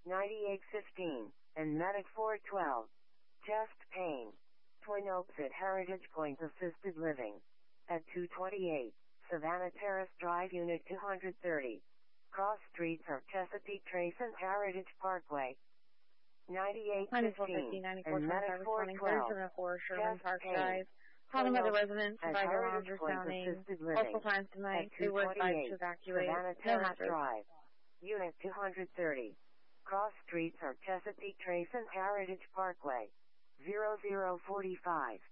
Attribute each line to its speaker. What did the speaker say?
Speaker 1: 9815, and Medic 412. Chest pain. Twin Oaks at Heritage Point Assisted Living. At 228, Savannah Terrace Drive, Unit 230. Cross streets are Chesapeake Trace and Heritage Parkway. 9815, and Medic 412.
Speaker 2: Sherman
Speaker 1: Chest
Speaker 2: Park
Speaker 1: pain.
Speaker 2: Drive.
Speaker 1: Twin
Speaker 2: Calling other
Speaker 1: Oaks
Speaker 2: residents,
Speaker 1: at
Speaker 2: provide alarms
Speaker 1: Heritage
Speaker 2: are
Speaker 1: Point
Speaker 2: sounding.
Speaker 1: Assisted Living.
Speaker 2: Multiple times tonight,
Speaker 1: At
Speaker 2: they were advised
Speaker 1: 228,
Speaker 2: to evacuate.
Speaker 1: Savannah
Speaker 2: No
Speaker 1: Terrace
Speaker 2: hazards.
Speaker 1: Drive. Unit 230. Cross streets are Chesapeake Trace and Heritage Parkway. 0045.